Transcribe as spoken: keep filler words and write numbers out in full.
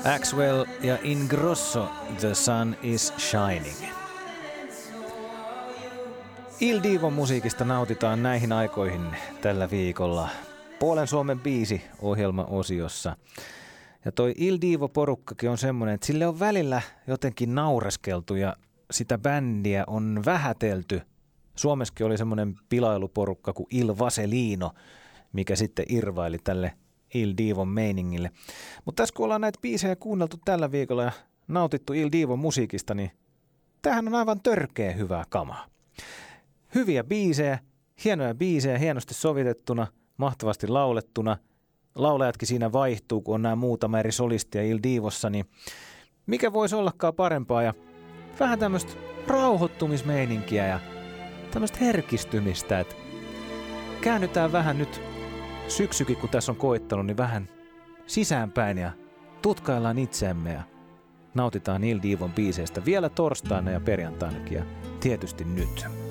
Axwell ja Ingrosso, The Sun is Shining. Il Divon musiikista nautitaan näihin aikoihin tällä viikolla Puolen Suomen biisi -ohjelma-osiossa. Ja toi Il Divo-porukkakin on semmoinen, että sille on välillä jotenkin naureskeltu ja sitä bändiä on vähätelty. Suomessakin oli semmoinen pilailuporukka kuin Il Vaselino, mikä sitten irvaili tälle Il Divon meiningille. Mutta tässä kun ollaan näitä biisejä kuunneltu tällä viikolla ja nautittu Il Divon musiikista, niin tämähän on aivan törkeä hyvää kamaa. Hyviä biisejä, hienoja biisejä, hienosti sovitettuna, mahtavasti laulettuna. Laulajatkin siinä vaihtuu, kun on nämä muutama eri solistia Il Divossa, niin mikä voisi ollakaan parempaa. Ja vähän tämmöistä rauhoittumismeininkiä ja tämmöistä herkistymistä, että käännytään vähän nyt syksykin, kun tässä on koittanut, niin vähän sisäänpäin ja tutkaillaan itseämme ja nautitaan Il Divon biiseistä vielä torstaina ja perjantainakin ja tietysti nyt.